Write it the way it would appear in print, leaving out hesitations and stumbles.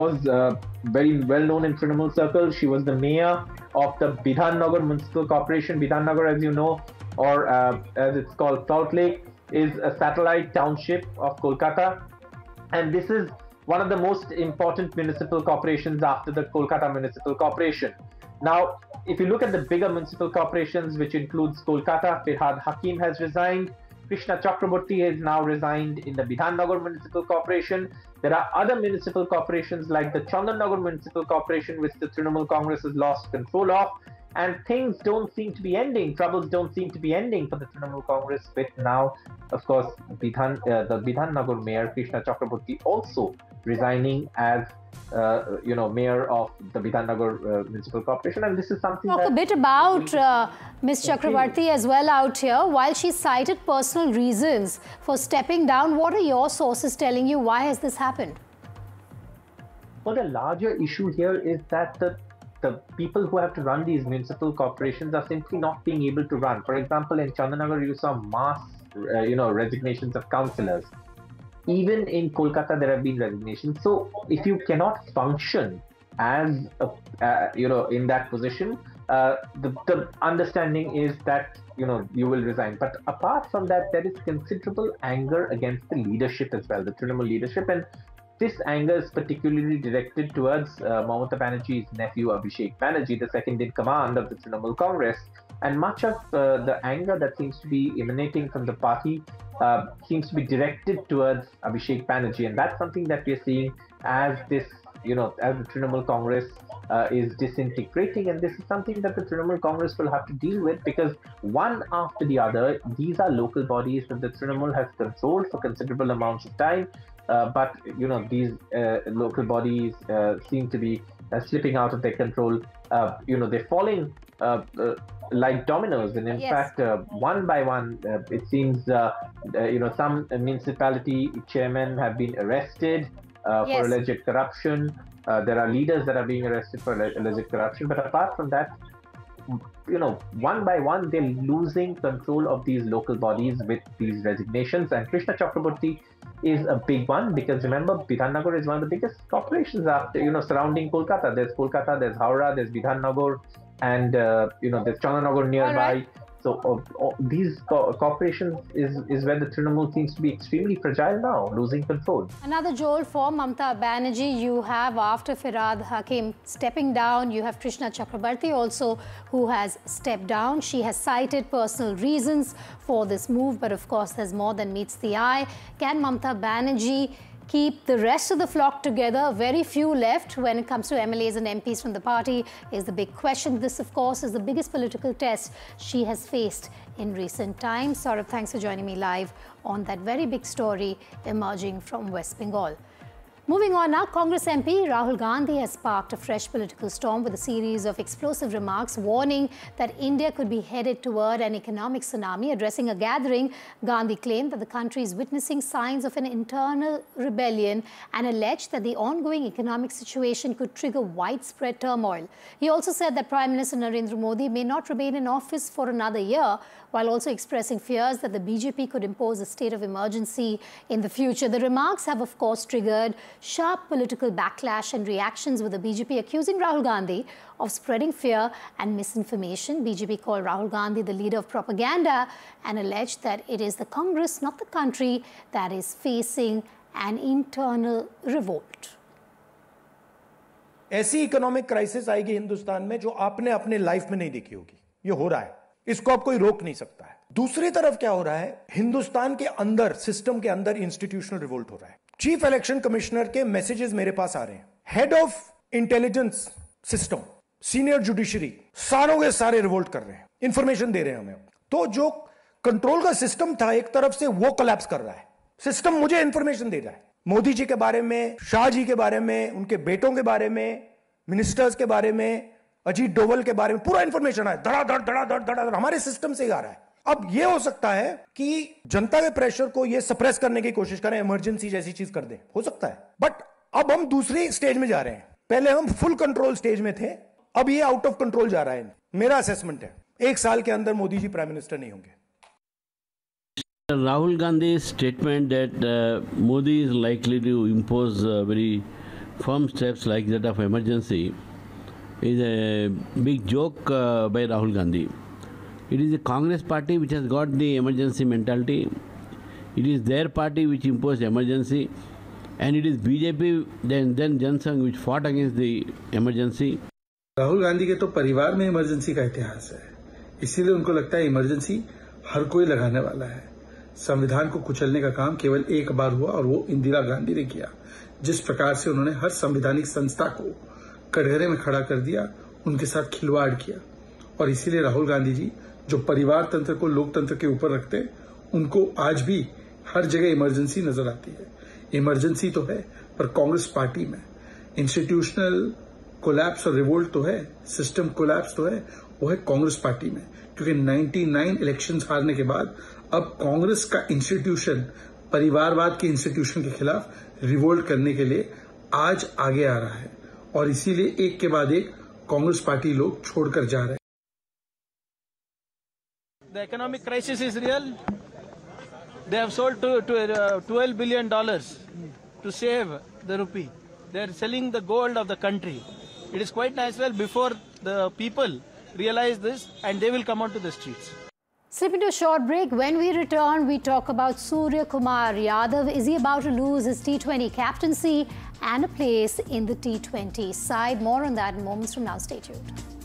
was very well known in Trinamool circles. She was the mayor of the Bidhannagar Municipal Corporation. Bidhannagar, as you know, or as it's called, Salt Lake, is a satellite township of Kolkata. And this is one of the most important municipal corporations after the Kolkata Municipal Corporation. Now, if you look at the bigger municipal corporations, which includes Kolkata, Firhad Hakim has resigned. Krishna Chakraborty has now resigned in the Bidhannagar Municipal Corporation. There are other municipal corporations like the Chandannagar Municipal Corporation, which the Trinamool Congress has lost control of. And things don't seem to be ending. Troubles don't seem to be ending for the Trinamool Congress. With now, of course, the Bidhannagar Mayor Krishna Chakraborty also resigning as mayor of the Bidhannagar Municipal Corporation, and this is something. Talk a bit about Ms. Chakrabarty as well out here. While she cited personal reasons for stepping down, what are your sources telling you? Why has this happened? Well, the larger issue here is that the people who have to run these municipal corporations are simply not being able to run. For example, in Chandannagar, you saw mass, resignations of councillors. Even in Kolkata, there have been resignations. So, if you cannot function as in that position, the understanding is that you will resign. But apart from that, there is considerable anger against the leadership as well, the Trinamool leadership, and this anger is particularly directed towards Mamata Banerjee's nephew Abhishek Banerjee, the second in command of the Trinamool Congress. And much of the anger that seems to be emanating from the party seems to be directed towards Abhishek Banerjee, and that's something that we're seeing as this, as the Trinamool Congress is disintegrating, and this is something that the Trinamool Congress will have to deal with, because one after the other, these are local bodies that the Trinamool has controlled for considerable amounts of time, but these local bodies seem to be slipping out of their control. They're falling like dominoes, and in fact, one by one, it seems some municipality chairmen have been arrested for alleged corruption. There are leaders that are being arrested for alleged corruption, but apart from that, one by one, they're losing control of these local bodies with these resignations. And Krishna Chakraborty is a big one, because remember, Bidhannagar is one of the biggest corporations after, surrounding Kolkata. There's Kolkata, there's Howrah, there's Bidhannagar, and there's Chandannagar nearby. Right. So these corporations is where the Trinamool seems to be extremely fragile now, losing control. Another jolt for Mamata Banerjee. You have, after Firhad Hakim stepping down, you have Krishna Chakrabarty also, who has stepped down. She has cited personal reasons for this move, but of course there's more than meets the eye. Can Mamata Banerjee keep the rest of the flock together? Very few left when it comes to MLAs and MPs from the party is the big question. This, of course, is the biggest political test she has faced in recent times. Saurabh, thanks for joining me live on that very big story emerging from West Bengal. Moving on now, Congress MP Rahul Gandhi has sparked a fresh political storm with a series of explosive remarks warning that India could be headed toward an economic tsunami. Addressing a gathering, Gandhi claimed that the country is witnessing signs of an internal rebellion and alleged that the ongoing economic situation could trigger widespread turmoil. He also said that Prime Minister Narendra Modi may not remain in office for another year, while also expressing fears that the BJP could impose a state of emergency in the future. The remarks have, of course, triggered sharp political backlash and reactions, with the BJP accusing Rahul Gandhi of spreading fear and misinformation. BJP called Rahul Gandhi the leader of propaganda and alleged that it is the Congress, not the country, that is facing an internal revolt. ऐसी economic crisis आएगी हिंदुस्तान में जो आपने अपने life में नहीं देखी होगी। ये हो रहा है, इसको आप कोई रोक नहीं सकता है। दूसरी तरफ क्या हो रहा है, हिंदुस्तान के अंदर, सिस्टम के अंदर इंस्टीट्यूशनल रिवोल्ट हो रहा है। चीफ इलेक्शन कमिश्नर के मैसेजेस मेरे पास आ रहे हैं। Head of intelligence system, senior judiciary, सारों के सारे रिवोल्ट कर रहे हैं, इंफॉर्मेशन दे रहे हैं हमें। तो जो कंट्रोल का सिस्टम था एक तरफ से, वो कोलैप्स कर रहा है। सिस्टम मुझे इंफॉर्मेशन दे रहा है, मोदी जी के बारे में, शाह जी के बारे में, उनके बेटों के बारे में, मिनिस्टर्स के बारे में, अजीत डोवल के बारे में पूरा इंफॉर्मेशन है। धड़ाधड़ धड़ाधड़ धड़ाधड़ हमारे सिस्टम से ही आ रहा है। अब यह हो सकता है कि जनता के प्रेशर को यह सप्रेस करने की कोशिश करें, इमरजेंसी जैसी चीज कर दें, हो सकता है। बट अब हम दूसरी स्टेज में जा रहे हैं। पहले हम फुल कंट्रोल स्टेज में थे, अब ये आउट ऑफ कंट्रोल जा रहा है। मेरा असेसमेंट है 1 साल के अंदर मोदी जी प्राइम मिनिस्टर नहीं होंगे। Rahul Gandhi's statement that Modi is likely to impose very firm steps like that of emergency is a big joke by Rahul Gandhi. It is the Congress party which has got the emergency mentality. It is their party which imposed emergency, and it is BJP then Jan Sangh which fought against the emergency. Rahul Gandhi के तो परिवार में emergency का इतिहास है, इसीलिए उनको लगता है इमरजेंसी हर कोई लगाने वाला है। संविधान को कुचलने का काम केवल एक बार हुआ और वो इंदिरा गांधी ने किया। जिस प्रकार से उन्होंने हर संवैधानिक संस्था को कटघरे में खड़ा कर दिया, उनके साथ खिलवाड़ किया, और इसीलिए राहुल गांधी जी जो परिवार तंत्र को लोकतंत्र के ऊपर रखते हैं, उनको आज भी हर जगह इमरजेंसी नजर आती है। इमरजेंसी तो है, पर कांग्रेस पार्टी में इंस्टीट्यूशनल कोलैप्स और रिवोल्ट तो है, सिस्टम कोलैप्स तो है, वो है कांग्रेस पार्टी में। क्योंकि 99 इलेक्शंस हारने के बाद अब कांग्रेस का इंस्टीट्यूशन परिवारवाद के इंस्टीट्यूशन के खिलाफ रिवोल्ट करने के लिए आज आगे आ रहा है, और इसीलिए एक के बाद एक कांग्रेस पार्टी लोग छोड़कर जा रहे हैं। The economic crisis is real. They have sold $12 billion to save the rupee. They are selling the gold of the country. It is quite natural before the people realize this, and they will come onto the streets. Slipping to a short break. When we return, we talk about Surya Kumar Yadav. Is he about to lose his T20 captaincy and a place in the T20 side? More on that in moments from now. Stay tuned.